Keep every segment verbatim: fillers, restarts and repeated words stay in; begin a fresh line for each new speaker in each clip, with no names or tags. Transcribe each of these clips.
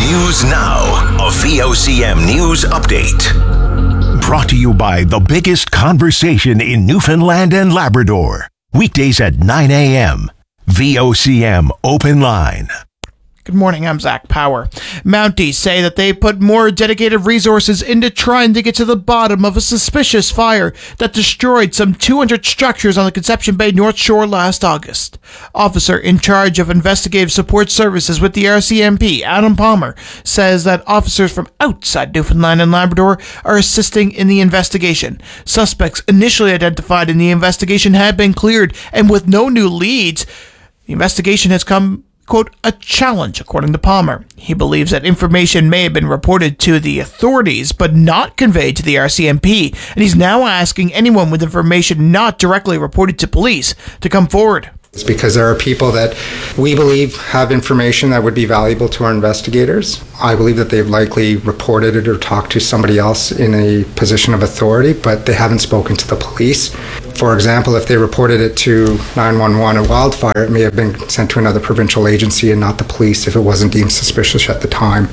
News Now, a V O C M News Update. Brought to you by the biggest conversation in Newfoundland and Labrador. Weekdays at nine a.m. V O C M Open Line.
Good morning, I'm Zach Power. Mounties say that they put more dedicated resources into trying to get to the bottom of a suspicious fire that destroyed some two hundred structures on the Conception Bay North Shore last August. Officer in charge of investigative support services with the R C M P, Adam Palmer, says that officers from outside Newfoundland and Labrador are assisting in the investigation. Suspects initially identified in the investigation had been cleared, and with no new leads, the investigation has come quote, a challenge, according to Palmer. He believes that information may have been reported to the authorities, but not conveyed to the R C M P, and he's now asking anyone with information not directly reported to police to come forward.
It's because there are people that we believe have information that would be valuable to our investigators. I believe that they've likely reported it or talked to somebody else in a position of authority, but they haven't spoken to the police. For example, if they reported it to nine one one, a wildfire, it may have been sent to another provincial agency and not the police if it wasn't deemed suspicious at the time.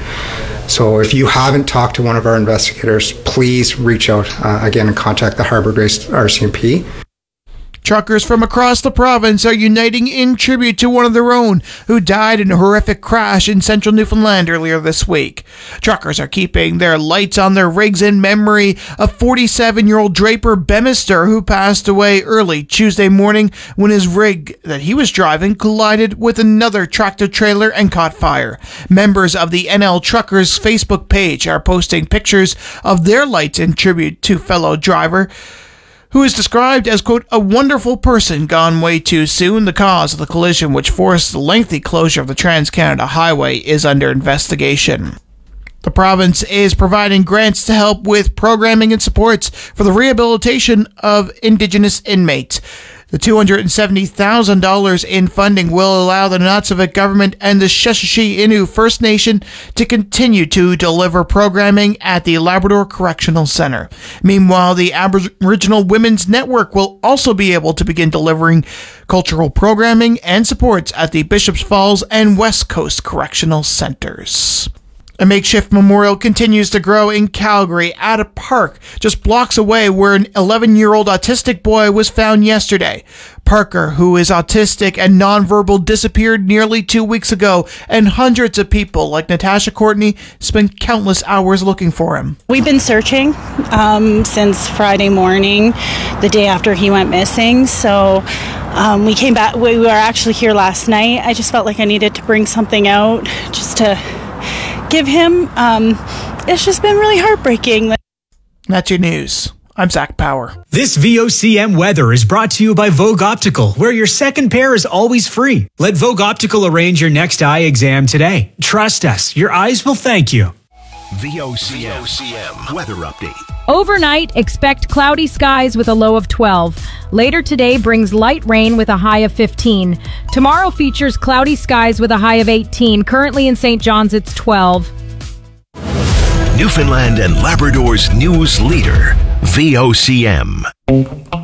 So if you haven't talked to one of our investigators, please reach out uh, again and contact the Harbour Grace R C M P.
Truckers from across the province are uniting in tribute to one of their own who died in a horrific crash in central Newfoundland earlier this week. Truckers are keeping their lights on their rigs in memory of forty-seven-year-old Draper Bemister, who passed away early Tuesday morning when his rig that he was driving collided with another tractor-trailer and caught fire. Members of the N L Truckers Facebook page are posting pictures of their lights in tribute to fellow driver, who is described as, quote, a wonderful person gone way too soon. The cause of the collision, which forced the lengthy closure of the Trans-Canada Highway, is under investigation. The province is providing grants to help with programming and supports for the rehabilitation of Indigenous inmates. The two hundred seventy thousand dollars in funding will allow the Nunatsiavut government and the Sheshatshiu Innu First Nation to continue to deliver programming at the Labrador Correctional Centre. Meanwhile, the Aboriginal Women's Network will also be able to begin delivering cultural programming and supports at the Bishops Falls and West Coast Correctional Centres. A makeshift memorial continues to grow in Calgary at a park just blocks away where an eleven-year-old autistic boy was found yesterday. Parker, who is autistic and nonverbal, disappeared nearly two weeks ago, and hundreds of people like Natasha Courtney spent countless hours looking for him.
We've been searching um, since Friday morning, the day after he went missing. So um, we came back, we were actually here last night. I just felt like I needed to bring something out just to give him. Um, it's just been really heartbreaking.
That's your news. I'm Zach Power.
This V O C M weather is brought to you by Vogue Optical, where your second pair is always free. Let Vogue Optical arrange your next eye exam today. Trust us, your eyes will thank you.
V O C M weather update.
Overnight, expect cloudy skies with a low of twelve. Later today brings light rain with a high of fifteen. Tomorrow features cloudy skies with a high of eighteen. Currently in Saint John's, it's twelve.
Newfoundland and Labrador's news leader, V O C M.